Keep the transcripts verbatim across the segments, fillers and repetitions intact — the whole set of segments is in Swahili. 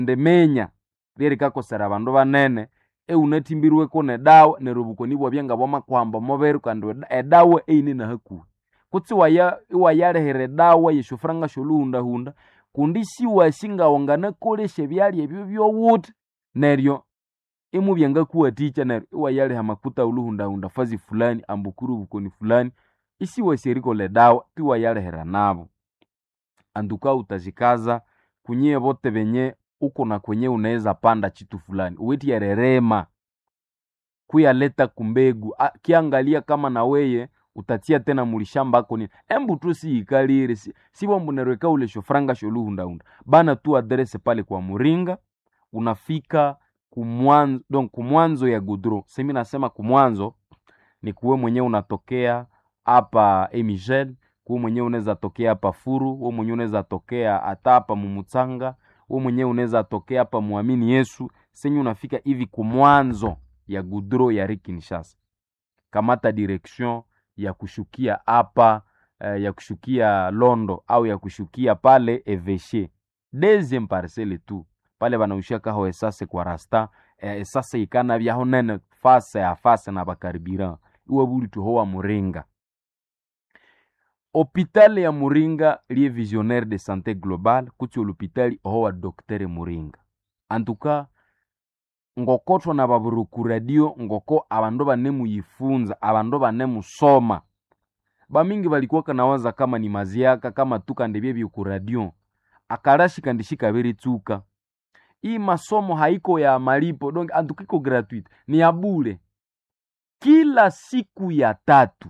ndemenya riri kakosera abandu banene eunatimbirwe kone dawa nerubukoni bwabyenga bwamakwamba moberu kandi edawa eine na haku kutsi waya wayalehere dawa yeshofranga sholuhunda hunda kundi si wasinga wangana koleshe byali ebyo byowuti neryo imu byanga kuwa ticha neryo wayaleha makuta uluhunda hunda fazi fulani ambukuru bukoni fulani isi waseriko le dawa ti wayalehera nabo anduka utazikaza kunye bote benye uko na kwenye unaweza panda chitu fulani uweti ya rerema kuyaleta kumbegu A, kiangalia kama na weye utatia tena mulishamba ako nini embu tu si ikalire si, si wambu nerweka ule shofranga sholu hunda hunda bana tu adrese pale kwa Muringa unafika kumwanzo donc kumwanzo ya Goudron semi nasema kumwanzo ni kuwe mwenye unatokea hapa Emigel kuwe mwenye unaweza tokea hapa Furu wewe mwenye unaweza tokea hata hapa Mumutsanga wewe mwenye unaweza tokea hapa Muamini Yesu senye unafika hivi kumwanzo ya Goudron ya Kinshasa kamata direction ya kushukia hapa uh, ya kushukia Londo au ya kushukia pale Eveshe deuxième parcelle tu pale banaushia kaho esase kwa rasta eh, esase ikana byaho nene face ya face na bakaribira uwe buri tuhowa Muringa hôpital ya Muringa lié visionnaire de santé globale kuti l'hôpital owa docteur Muringa antuka ngokotwa na baburuku radio ngoko abandu banemu yifunza abandu banemu soma bamingi balikuwa kanawaza kama ni maziaka kama tuka ndebye byo ku radio akarashi kandishika beri tuka hii masomo haiko ya malipo donc antukiko gratuite ni ya bure kila siku ya tatu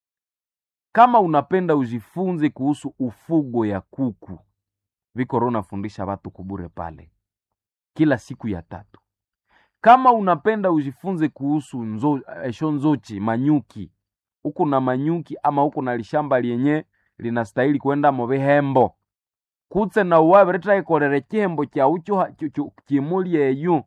kama unapenda ujifunze kuhusu ufugo ya kuku vikorona fundisha watu kubure pale kila siku ya tatu kama unapenda ujifunze kuhusu nzo, esho nzochi manyuki uko na manyuki ama uko na lishamba lienye linastahili kwenda mobehembo kutse na uwabereta ikorere chembo kya ucho kimuli eyo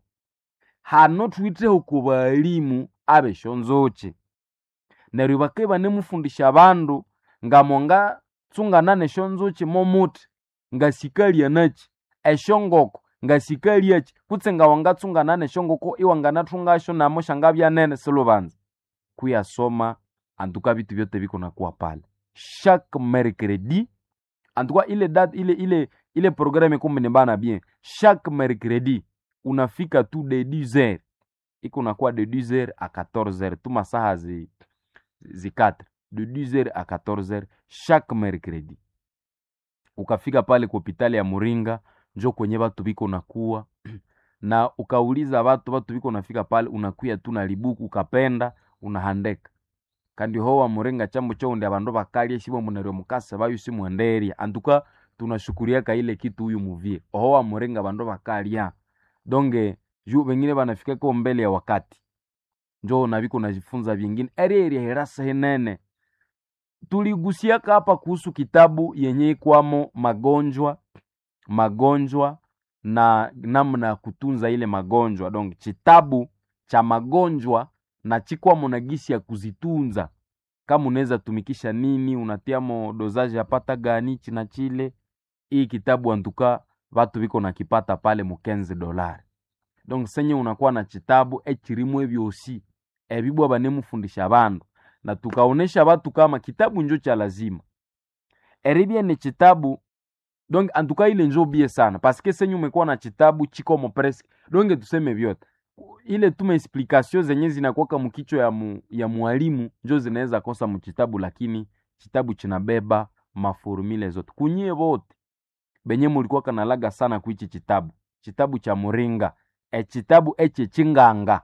hano twite ukubalimu abe shonzoche neryo bakeba nemufundisha abandu ngamonga tsunganane shonzoche momuti ngasikalia nachi eshongoko ngasikalia chi kutse ngawanga tsunganane shongoko iwangana tungasho namo shangabya nene selubanza kuyasoma antuka bitu byote biko na kuwa pale chaque mercredi antuka ile date ile ile ile programme kumbe ni bana bien chaque mercredi unafika tu de dix heures iko na kuwa de dix heures à quatorze heures tu masaha zi zi quatre de dix heures à quatorze heures chaque mercredi ukafika pale kwa hospitali ya Muringa njo kwenye watu biko nakuwa na ukauliza watu watu biko nafika pale unakuya tu na libuku ukapenda unahandeka kandi howa Muringa chambo chao ndi abandu bakali shibo munero mukasa bayu si muenderi antuka tunashukuria ka ile kitu huyu muvie howa Muringa abandu bakali ya donge juu wengine banafika kwa mbele ya wakati njoo na biko najifunza vingine eri eri herasa henene tuligusia hapa kuhusu kitabu yenye kwamo magonjwa magonjwa na namna kutunza ile magonjwa donc kitabu cha magonjwa na chikwa monagisi ya kuzitunza kama unaweza tumikisha nini unatiamo dosage apata gani china chile hii kitabu antuka watu biko nakipata pale mu quinze dollars donc senye unakuwa na kitabu echirimwe byosi ebibwa banemufundisha abandu na tukaonesha watu kama kitabu njo cha lazima eribia ni kitabu donc antuka ile njo bie sana parce que senye umekuwa na kitabu chiko mo presque donc tuseme vyote ile tume explication zenye zinakuwa mkicho ya mu, ya mwalimu njo zinaweza kosa mkitabu lakini kitabu kinabeba maformule zote kunye wote benye mulikuwa kanalaga sana kuichi kitabu kitabu cha Muringa e kitabu eche chinganga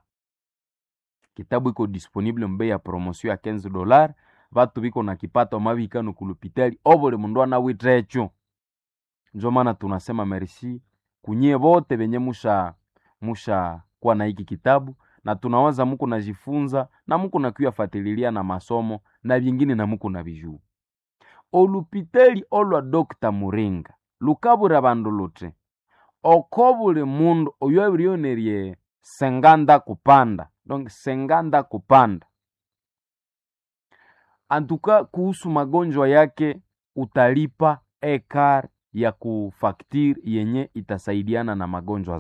kitabu iko disponible mbe ya promotion ya quinze dollars watu biko nakipata mabikano kulupitali obole mundu ana witrecho njo maana tunasema merci kunye wote benye musha musha kwa na hiki kitabu na tunawaza muko najifunza na muko nakuya fatililia na masomo na vingine na muko na bijuu olupitali olwa Doctor Muringa lukabura bandu lote okobule mundu oyo abrionerie senganda kupanda donc senganda kupanda antuka kuhusu magonjwa yake utalipa ekar ya kufaktir yenye itasaidiana na magonjwa